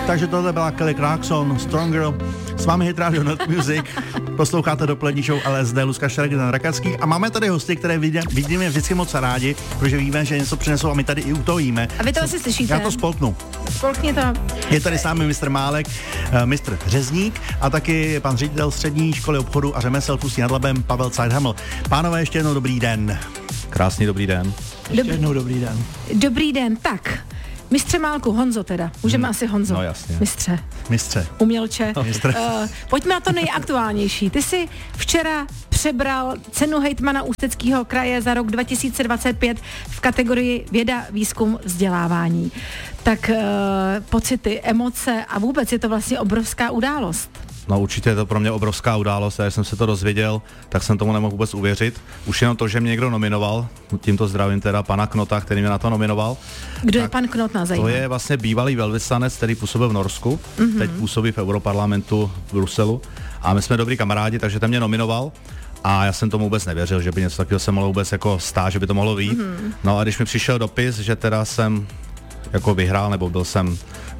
Takže tohle byla Kelly Clarkson, Stronger, s vámi Hit Radio Not Music, posloucháte dopolední show LSD, Lucka Šterek, Dan Rakacký a máme tady hosty, které vidíme vždycky moc rádi, protože víme, že něco přinesou a my tady i u toho jíme. A vy to asi slyšíte? Já to spolknu. Spolkně to. Je tady s námi mistr Málek, mistr Řezník a taky pan ředitel střední školy obchodu a řemesel v Ústí nad Labem Pavel Zeithaml. Pánové, ještě jednou dobrý den. Krásný dobrý den. Ještě jednou dobrý den. Dobrý den, tak. Mistře Málku, Honzo teda. Můžeme asi Honzo. No jasně. Mistře. Umělče. Pojďme na to nejaktuálnější. Ty jsi včera přebral cenu hejtmana Ústeckého kraje za rok 2025 v kategorii věda, výzkum, vzdělávání. Tak pocity, emoce a vůbec je to vlastně obrovská událost. No určitě je to pro mě obrovská událost a když jsem se to dozvěděl, tak jsem tomu nemohl vůbec uvěřit. Už jenom to, že mě někdo nominoval, tímto zdravím teda pana Knota, který mě na to nominoval. Kdo je pan Knot, na zajímavé? To je vlastně bývalý velvyslanec, který působil v Norsku, teď působí v Europarlamentu v Bruselu a my jsme dobrý kamarádi, takže ten mě nominoval. A já jsem tomu vůbec nevěřil, že by něco takového se mohlo vůbec jako stát, že by to mohlo vyjít. No a když mi přišel dopis, že teda jsem jako vyhrál, nebo byl jsem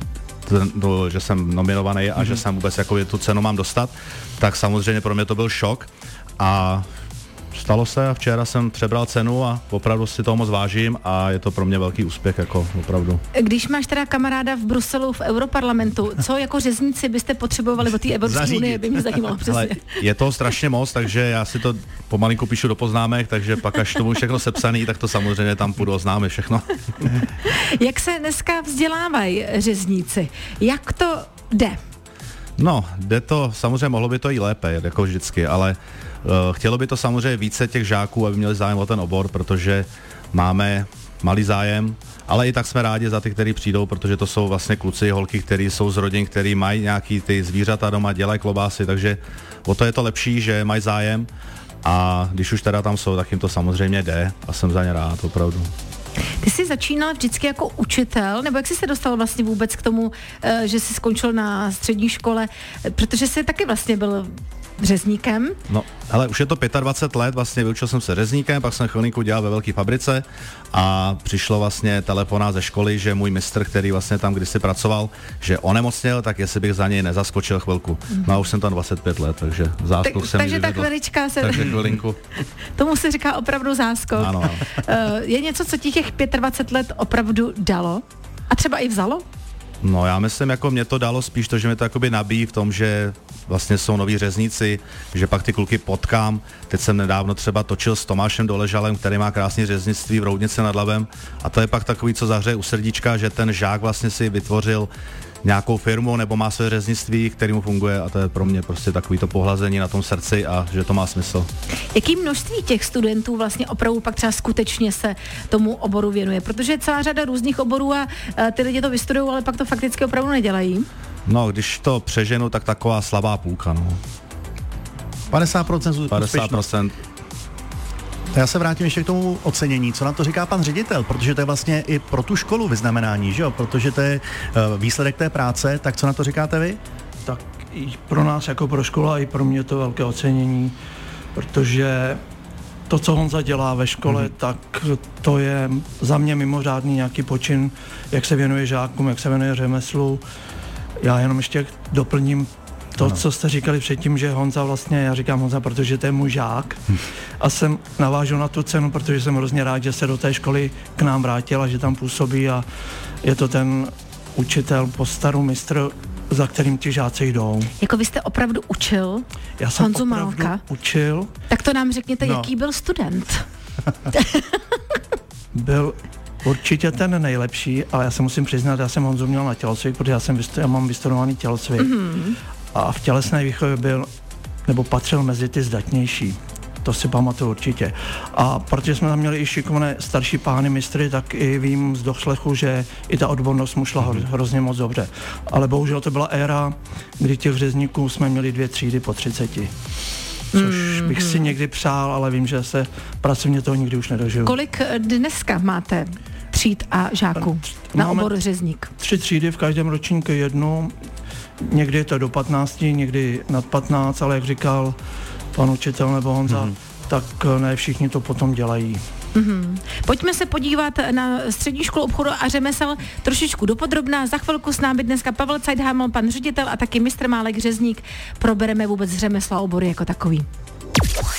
že jsem nominovaný a že jsem vůbec jako tu cenu mám dostat, tak samozřejmě pro mě to byl šok a stalo se a včera jsem přebral cenu a opravdu si toho moc vážím a je to pro mě velký úspěch, jako opravdu. Když máš teda kamaráda v Bruselu v Europarlamentu, co jako řezníci byste potřebovali od té Evropské unie, by mě zajímalo přesně. Ale je toho strašně moc, takže já si to pomalinku píšu do poznámek, takže pak až to budu všechno sepsaný, tak to samozřejmě tam půjdu oznámit všechno. Jak se dneska vzdělávají řezníci? Jak to jde? No, jde to, samozřejmě mohlo by to i lépe, jako vždycky, ale chtělo by to samozřejmě více těch žáků, aby měli zájem o ten obor, protože máme malý zájem, ale i tak jsme rádi za ty, kteří přijdou, protože to jsou vlastně kluci, holky, kteří jsou z rodin, kteří mají nějaký ty zvířata doma, dělají klobásy, takže o to je to lepší, že mají zájem a když už teda tam jsou, tak jim to samozřejmě jde a jsem za ně rád, opravdu. Ty jsi začínal vždycky jako učitel, nebo jak jsi se dostal vlastně vůbec k tomu, že jsi skončil na střední škole, protože jsi taky vlastně byl řezníkem? No, ale už je to 25 let, vlastně vyučil jsem se řezníkem, pak jsem chvilinku dělal ve velké fabrice a přišlo vlastně telefonát ze školy, že můj mistr, který vlastně tam kdysi pracoval, že onemocněl, tak jestli bych za něj nezaskočil chvilku. No a už jsem tam 25 let, takže záskok jsem takže ta chvilička se... Takže chvilinku. Tomu se říká opravdu záskok. Ano. Je něco, co ti těch 25 let opravdu dalo? A třeba i vzalo? No já myslím, jako mě to dalo spíš to, že mě to jakoby nabíjí v tom, že vlastně jsou noví řezníci, že pak ty kluky potkám. Teď jsem nedávno třeba točil s Tomášem Doležalem, který má krásné řeznictví v Roudnici nad Labem a to je pak takový, co zahřeje u srdíčka, že ten žák vlastně si vytvořil nějakou firmu nebo má své řeznictví, který mu funguje a to je pro mě prostě takový to pohlazení na tom srdci a že to má smysl. Jaký množství těch studentů vlastně opravdu pak třeba skutečně se tomu oboru věnuje? Protože je celá řada různých oborů a ty lidi to vystudují, ale pak to fakticky opravdu nedělají. No, když to přeženu, tak taková slabá půlka, no. 50%. Já se vrátím ještě k tomu ocenění. Co na to říká pan ředitel? Protože to je vlastně i pro tu školu vyznamenání, že jo? Protože to je výsledek té práce, tak co na to říkáte vy? Tak i pro nás jako pro školu a i pro mě to velké ocenění, protože to, co Honza dělá ve škole, tak to je za mě mimořádný nějaký počin, jak se věnuje žákům, jak se věnuje řemeslu. Já jenom ještě doplním to, co jste říkali předtím, že Honza vlastně, já říkám Honza, protože to je můj žák a jsem navážu na tu cenu, protože jsem hrozně rád, že se do té školy k nám vrátil a že tam působí a je to ten učitel po staru mistr, za kterým ti žáci jdou. Jako vy jste opravdu učil Já jsem Honzu opravdu Málka? učil. Tak to nám řekněte, jaký byl student. Byl určitě ten nejlepší, ale já se musím přiznat, já jsem Honzu měl na tělocvik, protože já mám vystudovaný tělocvik. A v tělesné výchově byl, nebo patřil mezi ty zdatnější. To si pamatuju určitě. A protože jsme tam měli i šikovné starší pány mistry, tak i vím z doslechu, že i ta odbornost mu šla hrozně moc dobře. Ale bohužel to byla éra, kdy těch řezníků jsme měli 2 třídy po 30. Což bych si někdy přál, ale vím, že se pracovně toho nikdy už nedožiju. Kolik dneska máte tříd a žáků na obor řezník? 3 třídy, v každém ročníku 1. Někdy je to do 15, někdy nad 15, ale jak říkal pan učitel nebo Honza, tak ne všichni to potom dělají. Pojďme se podívat na Střední školu obchodu a řemesel trošičku dopodrobná. Za chvilku s námi dneska Pavel Zeithaml, pan ředitel, a taky mistr Málek Řezník. Probereme vůbec řemesla, obory jako takový.